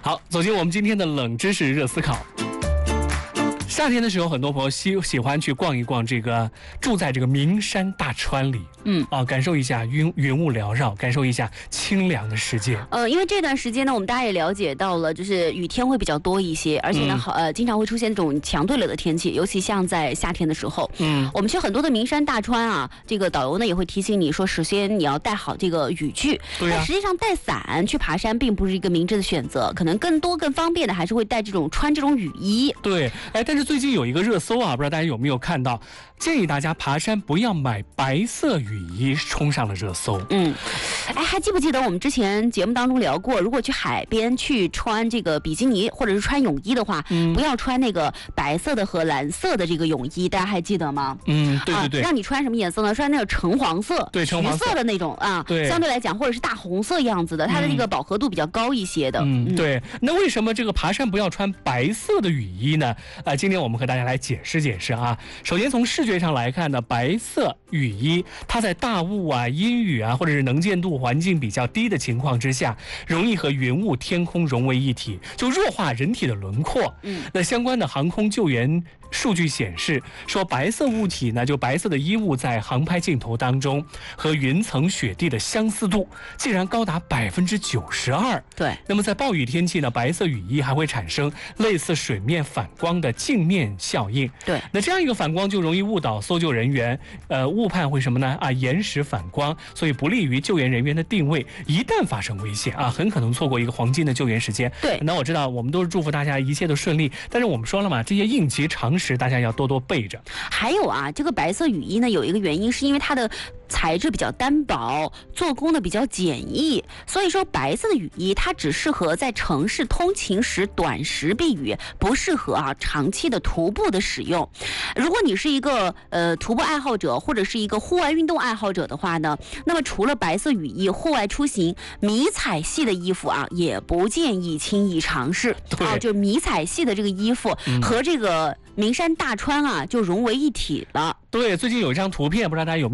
好，走进我们今天的冷知识热思考。夏天的时候，很多朋友喜欢去逛一逛住在这个名山大川里，感受一下云雾缭绕，感受一下清凉的世界。 因为这段时间呢，我们大家也了解到了，就是雨天会比较多一些，而且呢，经常会出现这种强对流的天气，尤其像在夏天的时候。我们去很多的名山大川啊，这个导游呢也会提醒你说，首先你要带好这个雨具。 对啊。 但实际上带伞去爬山并不是一个明智的选择，可能更方便的还是会带穿这种雨衣。 对，但是最近有一个热搜啊，不知道大家有没有看到？建议大家爬山不要买白色雨衣，冲上了热搜。 还记不记得我们之前节目当中聊过，如果去海边去穿这个比基尼或者是穿泳衣的话，不要穿那个白色的和蓝色的这个泳衣，大家还记得吗？对，让你穿什么颜色呢？穿那个橙黄色、 对，橙黄色的那种啊，对，相对来讲或者是大红色样子的，它的这个饱和度比较高一些的。 对。那为什么这个爬山不要穿白色的雨衣呢？今天我们和大家来解释啊。首先从视觉上来看呢，白色雨衣它在大雾啊、阴雨啊，或者是能见度环境比较低的情况之下，容易和云雾、天空融为一体，就弱化人体的轮廓。那相关的航空救援数据显示说，白色物体呢，就白色的衣物在航拍镜头当中和云层雪地的相似度竟然高达92%。 对。 那么在暴雨天气呢，白色雨衣还会产生类似水面反光的镜面效应。 对。 那这样一个反光就容易误导搜救人员，误判会什么呢？延时反光，所以不利于救援人员的定位。一旦发生危险很可能错过一个黄金的救援时间。 对。 那我知道我们都是祝福大家一切都顺利，但是我们说了嘛，这些应急常识大家要多多备着。 还有这个白色雨衣呢，有一个原因是因为它的材质比较单薄，做工的比较简易，所以说白色的雨衣它只适合在城市通勤时短时避雨，不适合长期的徒步的使用。如果你是一个徒步爱好者或者是一个户外运动爱好者的话呢，那么除了白色雨衣，户外出行迷彩系的衣服也不建议轻易尝试。就迷彩系的这个衣服和这个名山大川就融为一体了。 对，最近有一张图片，不知道大家有没有